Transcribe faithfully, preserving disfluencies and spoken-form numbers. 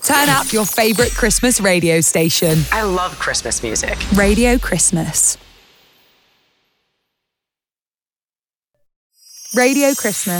Turn up your favourite Christmas radio station. I love Christmas music. Radio Christmas. Radio Christmas.